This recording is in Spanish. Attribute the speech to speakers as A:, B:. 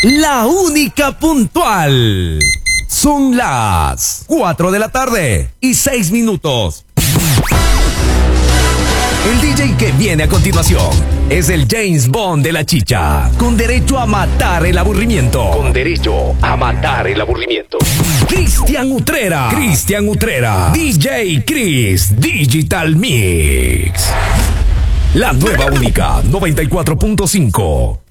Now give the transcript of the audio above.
A: la única puntual. Son las 4 de la tarde y 6 minutos. El DJ que viene a continuación es el James Bond de la chicha, con derecho a matar el aburrimiento. Con derecho a matar el aburrimiento. Cristian Utrera. Cristian Utrera. DJ Chris Digital Mix. La nueva única 94.5.